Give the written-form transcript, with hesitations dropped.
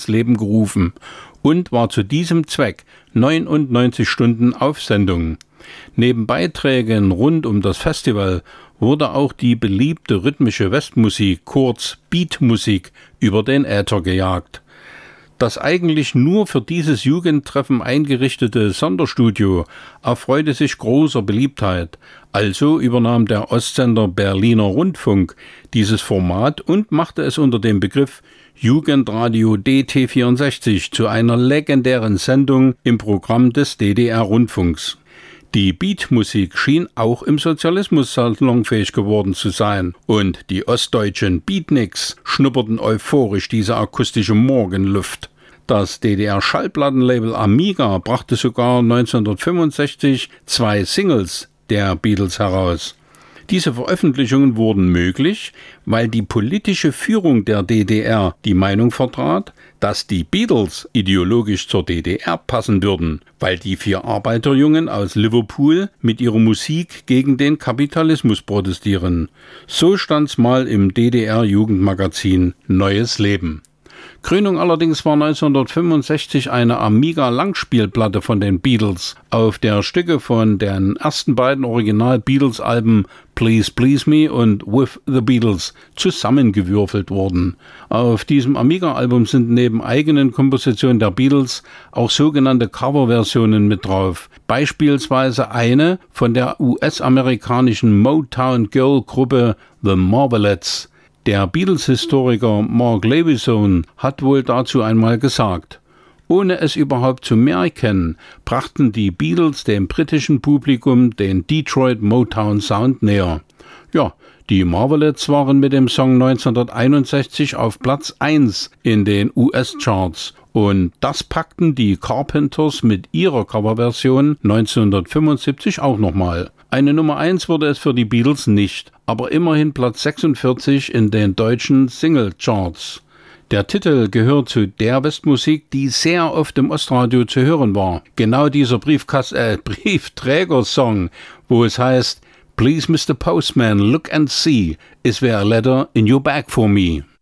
ins Leben gerufen und war zu diesem Zweck 99 Stunden auf Sendung. Neben Beiträgen rund um das Festival wurde auch die beliebte rhythmische Westmusik, kurz Beatmusik, über den Äther gejagt. Das eigentlich nur für dieses Jugendtreffen eingerichtete Sonderstudio erfreute sich großer Beliebtheit. Also übernahm der Ostsender Berliner Rundfunk dieses Format und machte es unter dem Begriff Jugendradio DT64 zu einer legendären Sendung im Programm des DDR-Rundfunks. Die Beatmusik schien auch im Sozialismus salonfähig geworden zu sein und die ostdeutschen Beatniks schnupperten euphorisch diese akustische Morgenluft. Das DDR-Schallplattenlabel Amiga brachte sogar 1965 2 Singles der Beatles heraus. Diese Veröffentlichungen wurden möglich, weil die politische Führung der DDR die Meinung vertrat, dass die Beatles ideologisch zur DDR passen würden, weil die 4 Arbeiterjungen aus Liverpool mit ihrer Musik gegen den Kapitalismus protestieren. So stand's mal im DDR-Jugendmagazin Neues Leben. Krönung allerdings war 1965 eine Amiga-Langspielplatte von den Beatles, auf der Stücke von den ersten beiden Original-Beatles-Alben Please Please Me und With the Beatles zusammengewürfelt wurden. Auf diesem Amiga-Album sind neben eigenen Kompositionen der Beatles auch sogenannte Coverversionen mit drauf. Beispielsweise eine von der US-amerikanischen Motown-Girl-Gruppe The Marvelettes. Der Beatles-Historiker Mark Lewisohn hat wohl dazu einmal gesagt: Ohne es überhaupt zu merken, brachten die Beatles dem britischen Publikum den Detroit Motown Sound näher. Ja, die Marvelettes waren mit dem Song 1961 auf Platz 1 in den US-Charts und das packten die Carpenters mit ihrer Coverversion 1975 auch nochmal. Eine Nummer 1 wurde es für die Beatles nicht, aber immerhin Platz 46 in den deutschen Single-Charts. Der Titel gehört zu der Westmusik, die sehr oft im Ostradio zu hören war. Genau dieser Briefträger-Song, wo es heißt: Please Mr. Postman, look and see, is there a letter in your bag for me?